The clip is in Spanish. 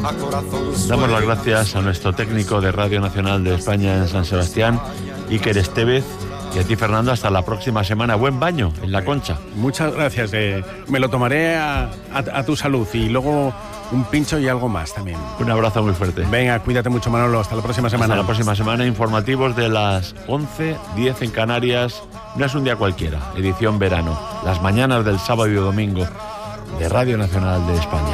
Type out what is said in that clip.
Damos las gracias a nuestro técnico de Radio Nacional de España en San Sebastián, Iker Estevez, y a ti, Fernando, hasta la próxima semana. Buen baño en La Concha. Muchas gracias. Me lo tomaré a tu salud, y luego un pincho y algo más también. Un abrazo muy fuerte. Venga, cuídate mucho, Manolo. Hasta la próxima semana. Hasta la próxima semana. Informativos de las 11:10 en Canarias. No es un día cualquiera. Edición verano. Las mañanas del sábado y domingo de Radio Nacional de España.